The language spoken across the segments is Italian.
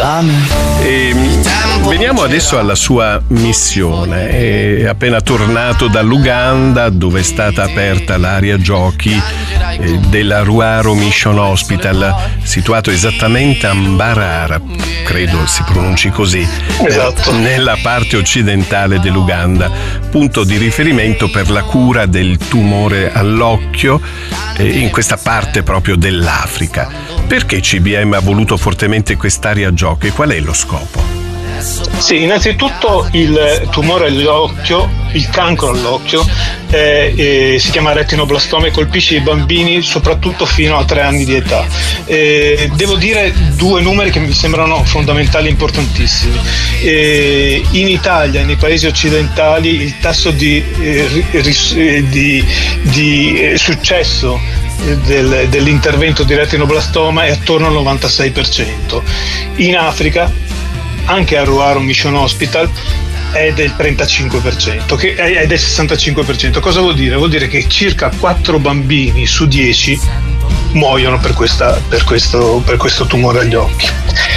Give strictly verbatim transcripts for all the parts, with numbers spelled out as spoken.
E veniamo adesso alla sua missione. È appena tornato dall'Uganda, dove è stata aperta l'area giochi della Ruaro Mission Hospital, situato esattamente a Mbarara, credo si pronunci così, esatto, nella parte occidentale dell'Uganda, punto di riferimento per la cura del tumore all'occhio in questa parte proprio dell'Africa. Perché C B M ha voluto fortemente quest'area giochi? Qual è lo scopo? Sì, innanzitutto il tumore all'occhio, il cancro all'occhio, eh, eh, si chiama retinoblastoma e colpisce i bambini soprattutto fino a tre anni di età. Eh, devo dire due numeri che mi sembrano fondamentali e importantissimi. Eh, in Italia e nei paesi occidentali il tasso di, eh, ris- di, di eh, successo del, dell'intervento di retinoblastoma è attorno al novantasei per cento. In Africa, anche a Ruaro Mission Hospital, è del trentacinque per cento, che è del sessantacinque per cento. Cosa vuol dire? Vuol dire che circa quattro bambini su dieci muoiono per, questa, per, questo, per questo tumore agli occhi.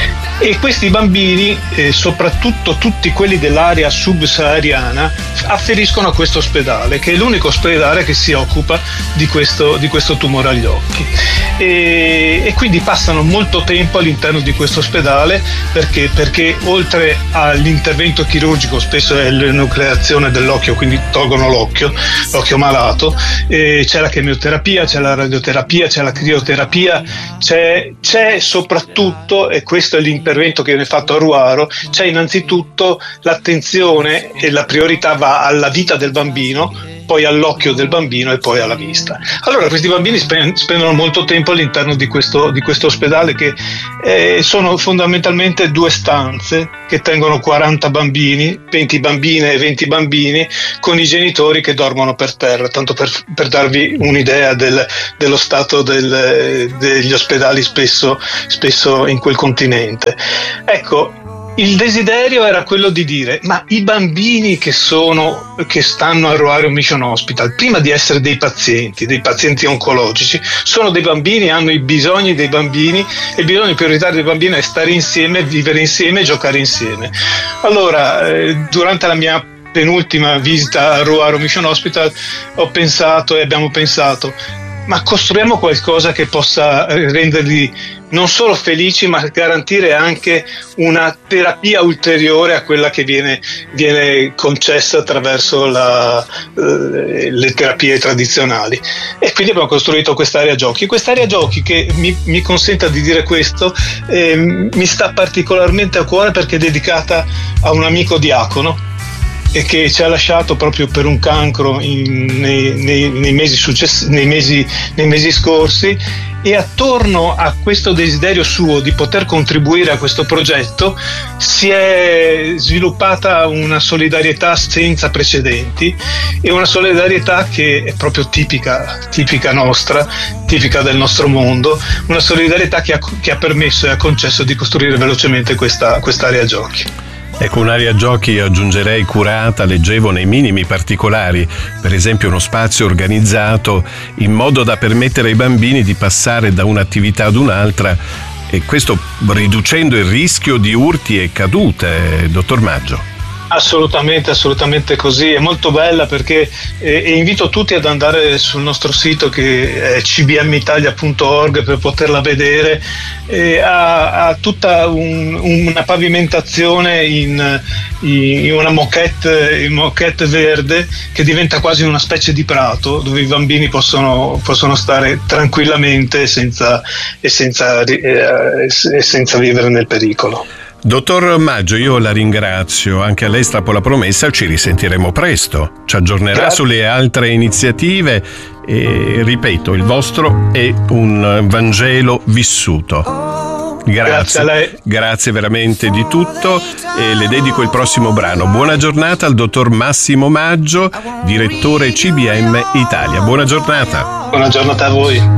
E questi bambini, eh, soprattutto tutti quelli dell'area subsahariana, afferiscono a questo ospedale, che è l'unico ospedale che si occupa di questo, di questo tumore agli occhi. E, e quindi passano molto tempo all'interno di questo ospedale perché, perché oltre all'intervento chirurgico, spesso è l'enucleazione dell'occhio, quindi tolgono l'occhio, l'occhio malato, e c'è la chemioterapia, c'è la radioterapia, c'è la crioterapia, c'è, c'è soprattutto, e questo è l'intervento intervento che viene fatto a Ruaro, c'è innanzitutto l'attenzione e la priorità va alla vita del bambino, poi all'occhio del bambino e poi alla vista. Allora questi bambini spendono molto tempo all'interno di questo, di questo ospedale, che eh, sono fondamentalmente due stanze che tengono quaranta bambini, venti bambine e venti bambini, con i genitori che dormono per terra, tanto per, per darvi un'idea del, dello stato del, degli ospedali spesso, spesso in quel continente. Ecco, il desiderio era quello di dire: ma i bambini che sono che stanno a Ruaro Mission Hospital, prima di essere dei pazienti, dei pazienti oncologici, sono dei bambini, hanno i bisogni dei bambini, e il bisogno prioritario dei bambini è stare insieme, vivere insieme e giocare insieme. Allora, eh, durante la mia penultima visita a Ruaro Mission Hospital ho pensato e abbiamo pensato: ma costruiamo qualcosa che possa renderli non solo felici, ma garantire anche una terapia ulteriore a quella che viene, viene concessa attraverso la, le terapie tradizionali. E quindi abbiamo costruito quest'area giochi. Quest'area giochi, che mi, mi consenta di dire questo, eh, mi sta particolarmente a cuore perché è dedicata a un amico diacono e che ci ha lasciato proprio per un cancro in, nei, nei, nei, mesi successi, nei, mesi, nei mesi scorsi, e attorno a questo desiderio suo di poter contribuire a questo progetto si è sviluppata una solidarietà senza precedenti, e una solidarietà che è proprio tipica, tipica nostra, tipica del nostro mondo, una solidarietà che ha, che ha permesso e ha concesso di costruire velocemente questa quest'area giochi. Ecco, un'area giochi, aggiungerei, curata, leggevo, nei minimi particolari, per esempio uno spazio organizzato in modo da permettere ai bambini di passare da un'attività ad un'altra, e questo riducendo il rischio di urti e cadute, dottor Maggio. Assolutamente, assolutamente così. È molto bella perché eh, e invito tutti ad andare sul nostro sito, che è c b m italia punto org, per poterla vedere. E ha, ha tutta un, una pavimentazione in, in una moquette, in moquette verde, che diventa quasi una specie di prato dove i bambini possono, possono stare tranquillamente senza, e, senza, eh, e senza vivere nel pericolo. Dottor Maggio, io la ringrazio, anche a lei strappo la promessa, ci risentiremo presto, ci aggiornerà Grazie. Sulle altre iniziative e, ripeto, il vostro è un Vangelo vissuto. Grazie, Grazie a lei. Grazie veramente di tutto, e le dedico il prossimo brano. Buona giornata al dottor Massimo Maggio, direttore C B M Italia. Buona giornata. Buona giornata a voi.